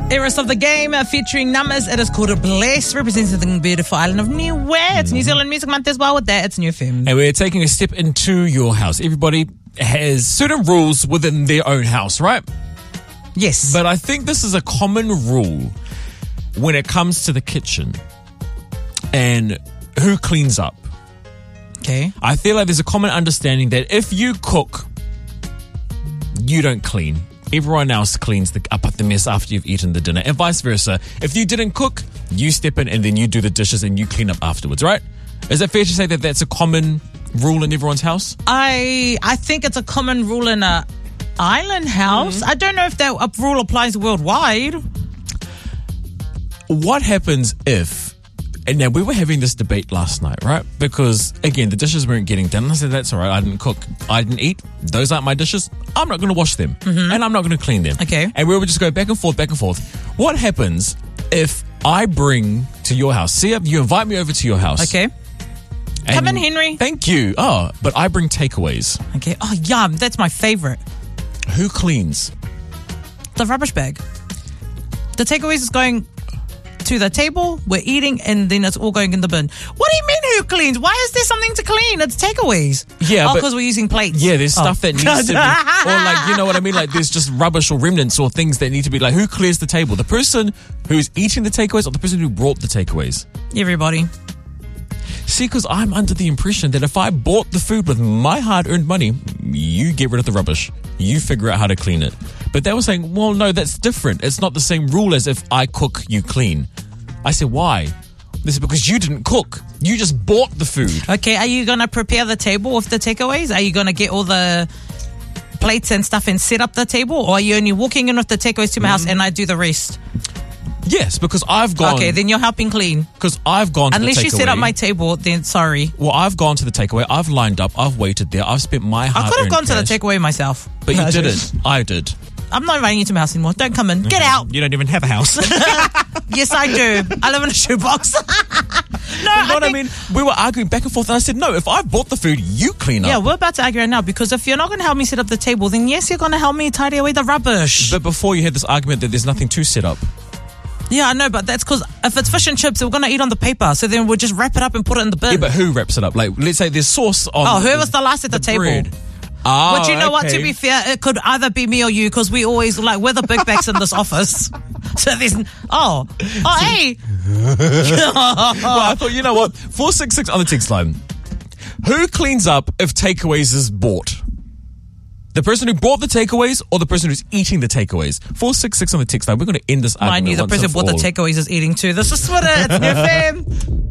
Eras of the Game featuring Numbers. It is called Bless, representing the beautiful island of Niue. It's New Zealand Music Month as well. With that, it's New FM. And we're taking a step into your house. Everybody has certain rules within their own house, right? Yes. But I think this is a common rule when it comes to the kitchen and who cleans up. Okay. I feel like there's a common understanding that if you cook, you don't clean. Everyone else cleans up the mess after you've eaten the dinner, and vice versa. If you didn't cook, you step in and then you do the dishes and you clean up afterwards, right? Is it fair to say that that's a common rule in everyone's house? I think it's a common rule in a island house. I don't know if that rule applies worldwide. What happens if... And now we were having this debate last night, right? Because, again, the dishes weren't getting done. I said, that's all right. I didn't cook. I didn't eat. Those aren't my dishes. I'm not going to wash them. And I'm not going to clean them. Okay. And we would just go back and forth, back and forth. What happens if I bring to your house? See, you invite me over to your house. Okay. Come in, Henry. Thank you. Oh, but I bring takeaways. Okay. Oh, yum. That's my favorite. Who cleans? The rubbish bag. The takeaways is going to the table, we're eating, and then it's all going in the bin. What do you mean who cleans? Why is there something to clean? It's takeaways. Yeah, because we're using plates. Yeah, there's stuff that needs to be, or like, you know what I mean? Like there's just rubbish or remnants or things that need to be like, who clears the table? The person who's eating the takeaways or the person who brought the takeaways? Everybody. See, because I'm under the impression that if I bought the food with my hard-earned money, you get rid of the rubbish. You figure out how to clean it. But they were saying, well, no, that's different. It's not the same rule as if I cook, you clean. I said, why? This is because you didn't cook. You just bought the food. Okay, are you going to prepare the table with the takeaways? Are you going to get all the plates and stuff and set up the table? Or are you only walking in with the takeaways to my house and I do the rest? Yes, because I've gone... Okay, then you're helping clean. Because I've gone to the takeaway. Unless you set up my table, then sorry. Well, I've gone to the takeaway. I've lined up. I've waited there. I've spent my hard-earned I could have gone cash. to the takeaway myself. But you didn't. I did. I'm not inviting you to my house anymore. Don't come in. Get out. You don't even have a house. Yes, I do. I live in a shoebox. No, I mean, we were arguing back and forth, and I said, no, if I bought the food, you clean up. Yeah, we're about to argue right now, because if you're not going to help me set up the table, then yes, you're going to help me tidy away the rubbish. But before you had this argument that there's nothing to set up. Yeah, I know, but that's because if it's fish and chips, we're going to eat on the paper, so then we'll just wrap it up and put it in the bin. Yeah, but who wraps it up? Like, let's say there's sauce on... Oh, whoever's the last at the table. Bread. Oh, but you know what, to okay. be fair, it could either be me or you, because we always, like, we're the big backs in this office. So there's... hey! Well, I thought, you know what? 466 on the text line. Who cleans up if takeaways is bought? The person who bought the takeaways or the person who's eating the takeaways? 466 on the text line. We're going to end this argument. Mind you, the person who bought the takeaways is eating too. This is Twitter. It's New FM.